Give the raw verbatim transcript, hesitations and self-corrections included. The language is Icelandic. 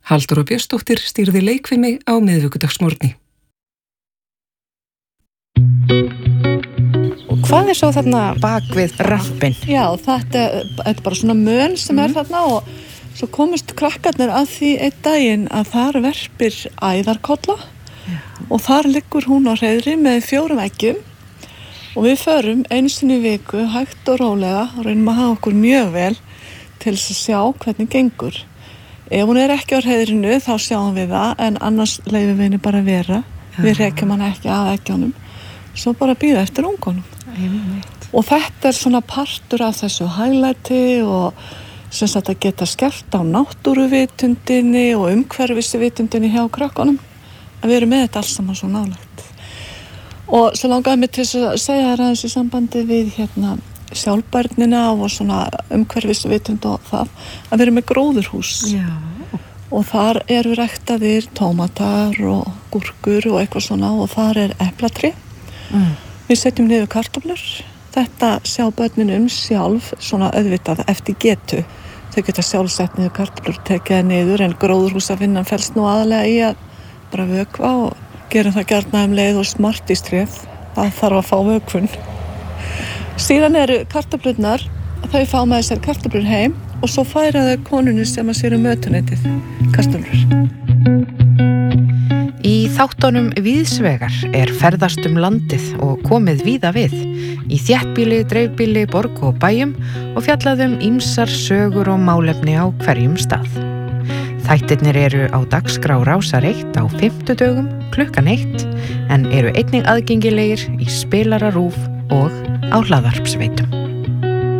Halldóra Björnsdóttir stýrði leikfimi á miðvikudagsmorgni. Og hvað er svo þarna bak við rampinn? Já, þetta er bara svona mön sem er þarna og svo komist krakkarnir að því einn daginn að þar verpir æðarkolla og þar liggur hún á hreiðri með fjórum eggjum og við förum einu sinni í viku hægt og rólega og reynum að hafa okkur mjög vel til þess að sjá hvernig gengur. Ef hún er ekki á hreiðrinu þá sjáum við það en annars leyfum við henni bara að vera. Ja. Við rekjum hann ekki að eggjónum. Svo bara bíða eftir ungunum. Einmitt. Og þetta er svona partur af þessu hæglæti og sem sagt að geta skellt á náttúruvitundinni og umhverfisvitundinni hjá krakkanum. Að við erum með þetta alls saman svo nálægt. Og svo langaði mig til að segja þér aðeins í sambandi við hérna sjálfbærnina og svona umhverfisvitund og það að við erum með gróðurhús. Já. Og þar eru ræktaðir tómatar og gúrkur og eitthvað svona og þar er eplatrí. Mm. Við setjum niður kartöflur. Þetta sjá börnin um sjálf svona auðvitað eftir getu. Þau geta sjálf sett niður kartöflur, tekið það niður en gróðurhúsavinnan felst nú aðalega í að bara vökva og gera það gjarna um leið og smartistréð. Það þarf að fá vökvun. Síðan eru kartöflurnar, þau fá með sér kartöflur heim og svo færa þau konunni sem að sér um mötuneytið kartöflur. Í þáttunum Víðsvegar er ferðast um landið og komið víða við, í þéttbýli, dreifbýli, borg og bæjum og fjallaðum ýmsar sögur og málefni á hverjum stað. Þættirnir eru á dagskrá Rásar eitt á fimmtudögum klukkan eitt en eru einnig aðgengilegir í spilara RÚV og á hlaðvarpsveitum.